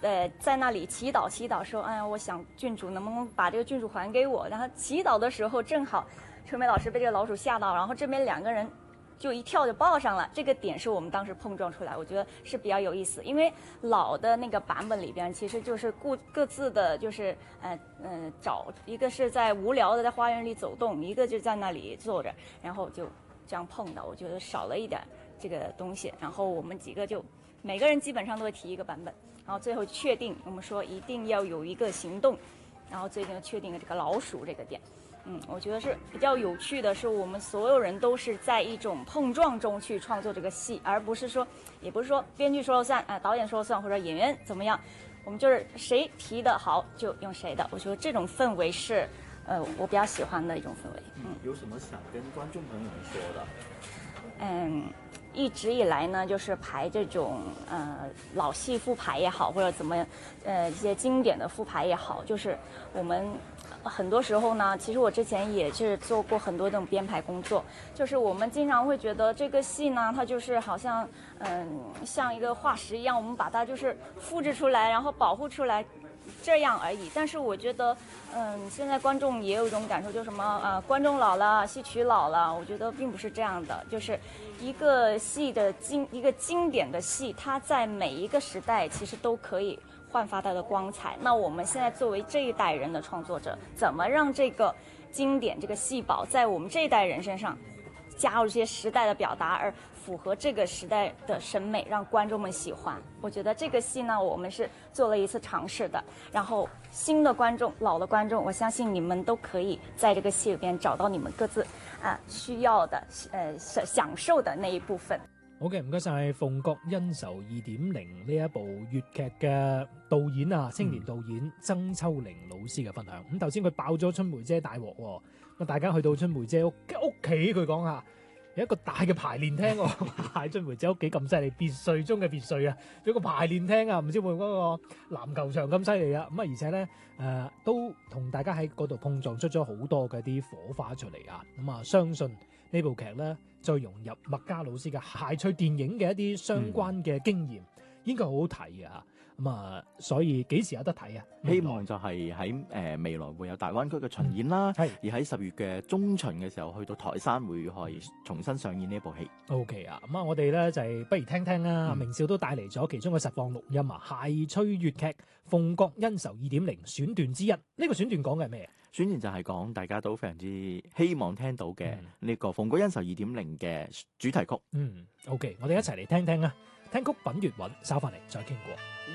在那里祈祷说，哎呀，我想郡主能不能把这个郡主还给我？然后祈祷的时候，正好春梅老师被这个老鼠吓到，然后这边2个人就一跳就抱上了，这个点是我们当时碰撞出来，我觉得是比较有意思。因为老的那个版本里边，其实就是各自的，就是找一个是在无聊的在花园里走动，一个就在那里坐着，然后就这样碰到，我觉得少了一点这个东西。然后我们几个就每个人基本上都会提一个版本，然后最后确定我们说一定要有一个行动，然后最终确定了这个老鼠这个点。我觉得是比较有趣的，是我们所有人都是在一种碰撞中去创作这个戏，而不是说，也不是说编剧说了算，导演说了算，或者演员怎么样，我们就是谁提的好就用谁的。我觉得这种氛围是，我比较喜欢的一种氛围。 有什么想跟观众朋友们说的？ 一直以来呢，就是排这种老戏复排也好，或者怎么一些经典的复排也好，就是我们很多时候呢，其实我之前也是做过很多这种编排工作，就是我们经常会觉得这个戏呢，它就是好像像一个化石一样，我们把它就是复制出来，然后保护出来。这样而已，但是我觉得，现在观众也有一种感受，就是什么观众老了，戏曲老了。我觉得并不是这样的，就是一个戏的一个经典的戏，它在每一个时代其实都可以焕发它的光彩。那我们现在作为这一代人的创作者，怎么让这个经典这个戏宝在我们这一代人身上加入这些时代的表达，而符合这个时代的审美，让观众们喜欢。我觉得这个戏呢，我们是做了一次尝试的。然后新的观众、老的观众，我相信你们都可以在这个戏里边找到你们各自需要的享受的那一部分。 好嘅，唔該晒《鳳閣恩仇2.0》呢一部粵劇嘅導演啊，青年導演曾秋玲老師嘅分享。咁頭先佢爆咗春梅姐大鑊喎，咁大家去到春梅姐屋企，佢講下有一個大嘅排練廳喎，喺春梅姐屋企咁犀利，別墅中嘅別墅啊，有個排練廳啊，唔知會唔會嗰個籃球場咁犀利啊？咁啊，而且咧都同大家喺嗰度碰撞出咗好多嘅啲火花出嚟啊！咁啊，相信呢部劇咧，再融入麥嘉老師嘅諧趣電影嘅一啲相關嘅經驗，應該好好睇啊！咁啊，所以幾時有得睇啊？ 希望就係喺未來會有大灣區嘅巡演啦，而喺10月嘅中旬嘅時候去到台山會重新上演呢一部戲。 OK 啊，咁啊，我哋咧就係不如聽聽啦。明少都帶嚟咗其中嘅實況錄音啊，諧趣粵劇《鳳閣恩仇2.0》選段之一。呢個選段講嘅係咩？ 選段就係講大家都非常之希望聽到嘅呢個《鳳閣恩仇2.0》嘅主題曲。 OK， 我哋一齊嚟聽聽啊！聽曲品粵韻，稍翻嚟再傾過。